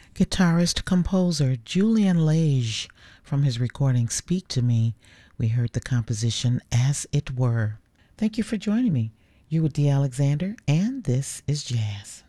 Guitarist composer Julian Lage from his recording Speak to Me. We heard the composition As It Were. Thank you for joining me. You with D. Alexander, and this is Jazz.